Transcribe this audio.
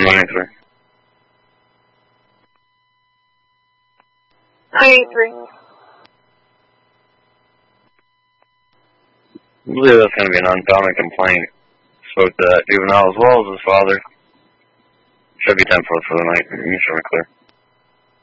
983. 983. I believe that's going to be an unfounded complaint. Spoke to that juvenile as well as his father. Should be 10-4 for the night. You should be clear.